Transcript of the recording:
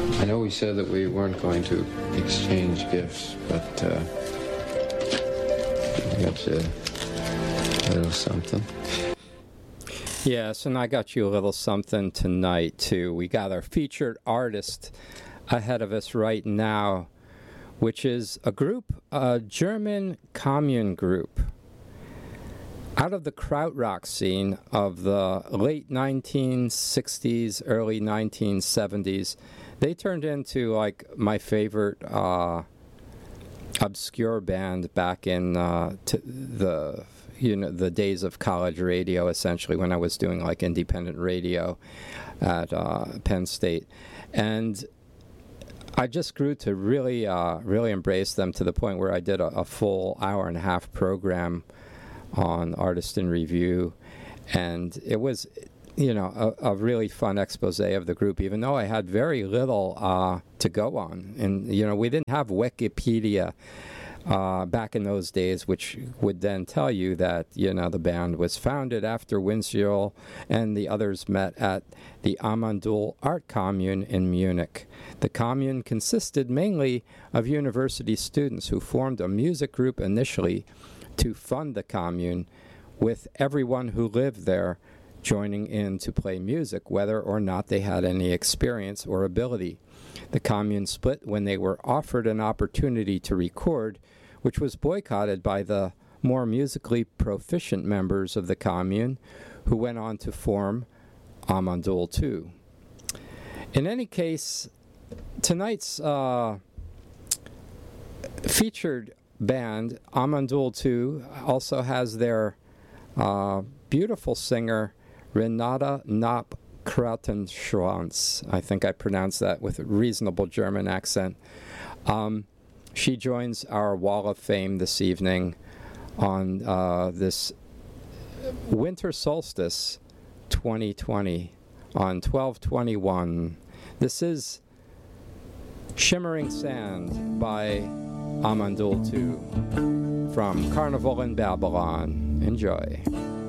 I know we said that we weren't going to exchange gifts, but I got you a little something. Yes, and I got you a little something tonight, too. We got our featured artist ahead of us right now, which is a German commune group out of the krautrock scene of the late 1960s, early 1970s. They turned into like my favorite obscure band back in the days of college radio, essentially, when I was doing like independent radio at Penn State. And I just grew to really embrace them to the point where I did a full hour-and-a-half program on Artist in Review, and it was, a really fun expose of the group, even though I had very little to go on. And, we didn't have Wikipedia back in those days, which would then tell you that, the band was founded after Winzierl and the others met at the Amandul Art Commune in Munich. The commune consisted mainly of university students who formed a music group initially to fund the commune, with everyone who lived there joining in to play music, whether or not they had any experience or ability. The commune split when they were offered an opportunity to record, which was boycotted by the more musically proficient members of the commune, who went on to form Amandul II. In any case, tonight's featured band, Amandul II, also has their beautiful singer, Renata Knapp Krautenschwanz. I think I pronounced that with a reasonable German accent. She joins our Wall of Fame this evening on this winter solstice 2020 on 12/21. This is Shimmering Sand by Amandul II from Carnival in Babylon. Enjoy.